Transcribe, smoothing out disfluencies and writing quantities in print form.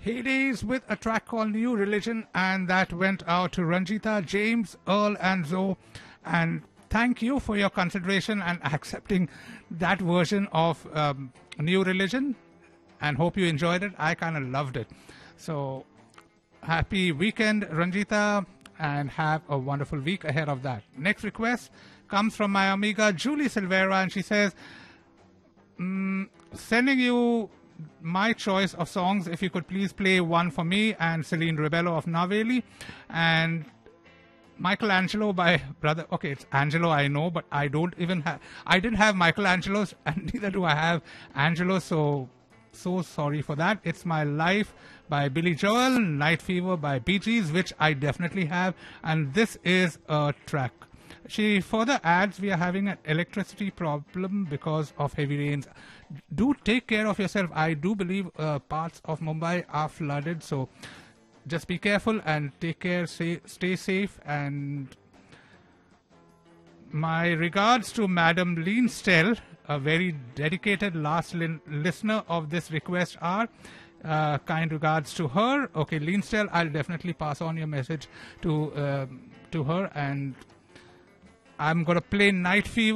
Hades with a track called New Religion, and that went out to Ranjita, James, Earl, and Zoe. And thank you for your consideration and accepting that version of New Religion, and hope you enjoyed it. I kind of loved it. So happy weekend, Ranjita, and have a wonderful week ahead of that. Next request comes from my amiga Julie Silvera, and she says, sending you my choice of songs. If you could please play one for me and Celine Rebello of Naveli, and Michelangelo by brother. Okay, it's Angelo, I know, but I didn't have Michelangelo's, and neither do I have Angelo, so sorry for that. It's My Life by Billy Joel, Night Fever by Bee Gees, which I definitely have, and this is a track. She further adds, we are having an electricity problem because of heavy rains. Do take care of yourself. I do believe parts of Mumbai are flooded, so just be careful and take care, stay safe. And my regards to Madam Leenstell, a very dedicated last listener of this request are. Kind regards to her. Okay, Leenstell, I'll definitely pass on your message to her, and I'm going to play Night Fever.